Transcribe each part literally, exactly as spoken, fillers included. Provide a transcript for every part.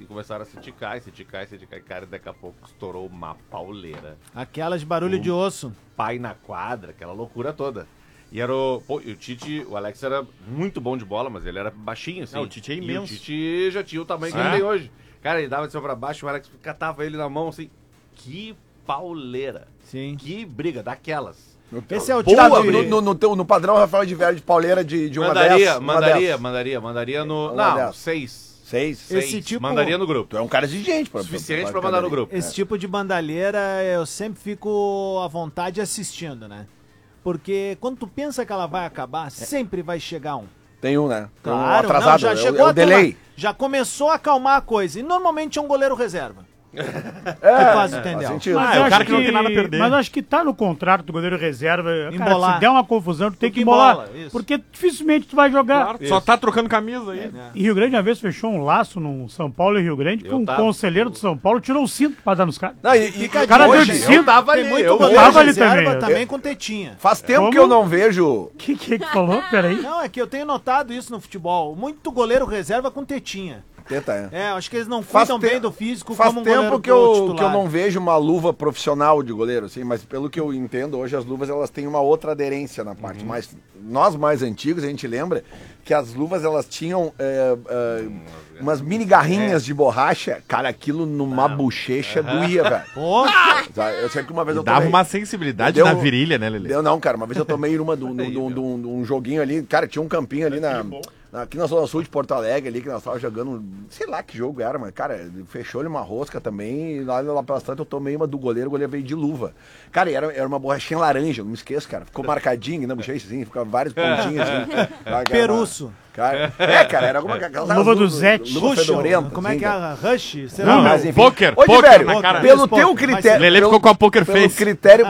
e começaram a se esticar, se esticar, se esticar. E, cara, daqui a pouco estourou uma pauleira. Aquelas de barulho um de osso. Pai na quadra, aquela loucura toda. E era o... Pô, e o Tite, o Alex era muito bom de bola, mas ele era baixinho, assim. Não, o Tite é imenso. E o Tite já tinha o tamanho que É? ele tem hoje. Cara, ele dava de cima pra baixo, o Alex catava ele na mão, assim. Que pauleira. Sim. Que briga, daquelas. Esse é o Boa, tipo de... no, no, no, teu- no padrão Rafael de Velho de pauleira de, de uma Mandaria, dez. uma mandaria, dez. mandaria, mandaria no... Uma Não, dez. seis. Seis. Seis. Esse tipo- Mandaria no grupo. Tu é um cara exigente. Pra, Suficiente pra mandar no grupo. Esse tipo de bandalheira eu sempre fico à vontade assistindo, né? Porque quando tu pensa que ela vai acabar, sempre vai chegar um. Tem um, né? Tem um Claro, atrasado, não, já é o- chegou é o até delay. lá. Já começou a acalmar a coisa. E normalmente é um goleiro reserva. É, que faz o faz Tendel. sentido. Ah, Mas é o eu cara acho que não tem nada a perder. Mas eu acho que tá no contrato do goleiro reserva. Cara, Embolar. se der uma confusão, tu tem Tu que que embolar. embola, isso. Porque dificilmente tu vai jogar. Claro, só tá trocando camisa aí. E Rio Grande, uma vez, fechou um laço no São Paulo e Rio Grande, que Eu um tava- conselheiro do São Paulo tirou o cinto pra dar nos caras. Não, e, e, O cara deu hoje, de eu- cinto. tava Tem ali, muito eu goleiro tava ali reserva também. também com tetinha. Faz tempo Como? que eu não vejo. O que que que falou? Peraí. Não, é que eu tenho notado isso no futebol. Muito goleiro reserva com tetinha. Teta, é. É, acho que eles não Faz cuidam te- bem do físico Faz como um goleiro tempo que eu, titular. que eu não vejo uma luva profissional de goleiro, assim, mas pelo que eu entendo, hoje as luvas elas têm uma outra aderência na parte. Mas nós mais antigos, a gente lembra que as luvas elas tinham é, é, umas mini garrinhas de borracha. Cara, aquilo numa bochecha doía, velho. Pô, Eu sei que uma vez eu Dava tomei- uma sensibilidade Deu- na virilha, né, Lelê? Deu não, cara. Uma vez eu tomei uma de um- de um- de um- de um de um joguinho ali. Cara, tinha um campinho ali na, na- aqui na Zona Sul de Porto Alegre ali, que nós tava jogando. Sei lá que jogo era, mas, cara, fechou-lhe uma rosca também. E lá, lá pelas tantas eu tomei uma do goleiro, o goleiro veio de luva. Cara, e era, era uma borrachinha laranja, não me esqueço, cara. Ficou marcadinho na bochecha, assim, ficava vários pontinhos assim. Cara, Peruço. Cara, é, cara, era alguma aquelas Luva do luvas- Zete. Luva Rush, fedorenta. como é assim, que é? cara. A Rush? Sei Não, lá. Mas, enfim. Poker, Ô, poker velho, na cara. pelo Poker, teu mas- critério. Lelê pelo- ficou com a poker pelo face. critério.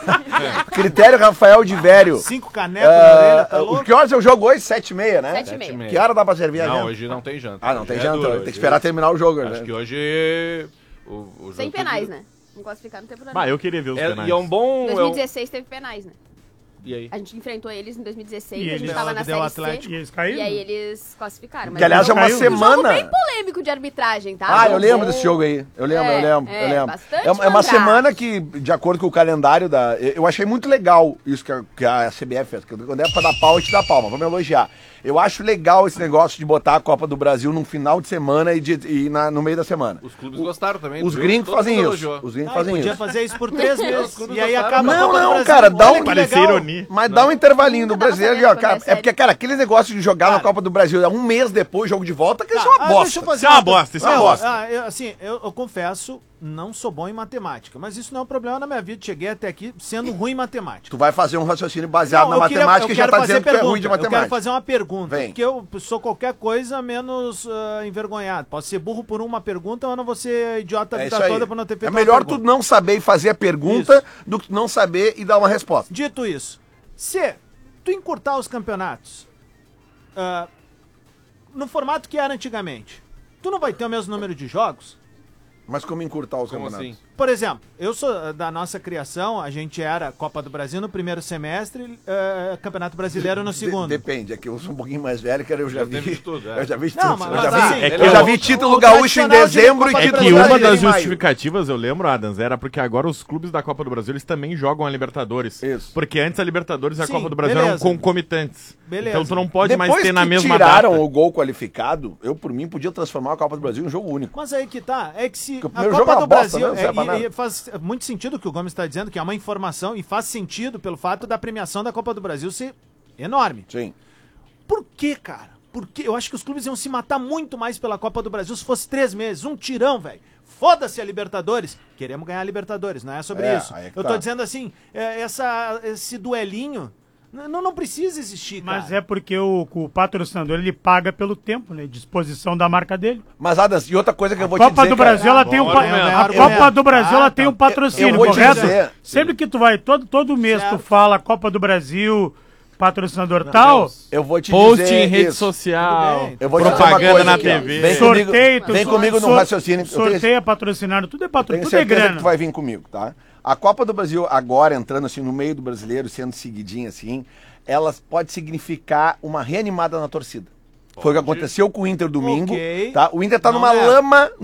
critério Rafael de Vério. Cinco canecos na orelha, tá Ah, louco? o que horas eu jogo hoje? Sete e meia, né? Sete e meia. Sete e meia. Que hora dá pra servir a Não, janta? hoje não tem janta. Ah, não tem Hoje é janta. duro, tem que hoje- esperar terminar o jogo, Acho né? que hoje... O, o Sem jogo- penais, né? Não classificar no tempo da Ah, eu queria ver os É, penais. e é um bom... Em é um- dois mil e dezesseis teve penais, né? E aí? A gente enfrentou eles em dois mil e dezesseis, E a gente eles- tava na Deu Série Atlético. E C. eles caíram? E aí eles classificaram. Que aliás é uma caiu. Um jogo semana. bem polêmico de arbitragem, tá? Ah, eu Jogo- lembro desse jogo aí. Eu lembro, É, eu lembro, é, eu lembro. bastante É, é uma mandrake. semana que, de acordo com o calendário da. Eu achei muito legal isso que a, que a C B F fez. que Quando é pra dar pau, eu te dá palma. Vamos elogiar. Eu acho legal esse negócio de botar a Copa do Brasil num final de semana e, de, e na- no meio da semana. Os clubes gostaram também. Os viu? gringos Todo fazem mundo isso. elogiou. Os gringos Ah, fazem podia isso. fazer isso por três meses. clubes E aí gostaram. acaba a Não, Copa do não, Brasil. cara, dá Olha um- que Parecia legal. ironia. Mas dá um intervalinho do Nunca dá pra brasileiro ali, saber ó, quando cara. é É sério. porque, cara, aquele negócio de jogar na Cara. Copa do Brasil é um mês depois, jogo de volta, que isso é uma Ah, bosta. deixa eu fazer Isso é uma bosta, isso é uma Não, bosta. ah, eu, assim, eu, eu confesso, não sou bom em matemática, mas isso não é um problema na minha vida. Cheguei até aqui sendo ruim em matemática. Tu vai fazer um raciocínio baseado Não, na eu queria- matemática eu e já quero tá fazer dizendo que tu é ruim de pergunta, Eu quero matemática. fazer uma pergunta, Vem. porque eu sou qualquer coisa menos ah, envergonhado. Posso ser burro por uma pergunta, mas não vou ser idiota a É vida isso aí. toda por não ter feito É uma melhor tu pergunta. não saber e fazer a pergunta do que tu não saber e dar uma resposta. Dito isso, se tu encurtar os campeonatos ah, no formato que era antigamente, tu não vai ter o mesmo número de jogos? Mas como encurtar os Como campeonatos? assim? Por exemplo, eu sou ah, da nossa criação, a gente era Copa do Brasil no primeiro semestre, ah, Campeonato Brasileiro no De- segundo. Depende, é que eu sou um pouquinho mais velho, que eu já Já vi. teve de tudo, é. Eu já vi de Não, tudo. mas- eu já mas vi, assim, É que eu já o- vi título o gaúcho em tradicional de dezembro e Copa É do título que uma brasileiro das em maio. justificativas, eu lembro, Adams, era porque agora os clubes da Copa do Brasil, eles também jogam a Libertadores. Isso. Porque antes a Libertadores e a Sim, Copa do Brasil eram beleza. concomitantes. Beleza. Então tu não pode Depois mais ter na que mesma tiraram data. o gol qualificado, eu por mim podia transformar a Copa do Brasil em um jogo único. Mas aí que tá, é que se Porque o a primeiro Copa jogo é do uma bosta, Brasil, né? Não serve pra é, nada. e, e faz muito sentido o que o Gomes está dizendo, que é uma informação, e faz sentido pelo fato da premiação da Copa do Brasil ser enorme. Sim. Por que, cara? Porque eu acho que os clubes iam se matar muito mais pela Copa do Brasil se fosse três meses, um tirão, velho. Foda-se a Libertadores. Queremos ganhar a Libertadores, não é sobre É, isso. aí é que Eu tá. tô dizendo assim, é, essa, esse duelinho n- não, não precisa existir, cara. Mas é porque o, o patrocinador ele paga pelo tempo, né? Disposição da marca dele. Mas, Adams, e outra coisa que eu vou A te Copa dizer, do cara, Brasil ela tem um bom pa- argumento. a Argumento. Copa do Brasil Ah, ela tem tá. um patrocínio, Eu vou te correto? dizer. Sempre que tu vai todo todo mês tu Certo. fala Copa do Brasil, patrocinador tal, eu vou te Post dizer em rede isso. social, Tudo bem. Eu vou te dizer uma propaganda coisa na aqui, ó. T V. Vem comigo, sorteio, tu vem sor- comigo no sor- raciocínio. Eu tenho- sorteia patrocinado, tudo é patro, Tenho tudo é certeza que grana. tu vai vir comigo, tá? A Copa do Brasil agora, entrando assim no meio do brasileiro, sendo seguidinha assim, ela pode significar uma reanimada na torcida. Foi o que aconteceu com o Inter domingo, Ok. tá? O Inter tá Não numa é. lama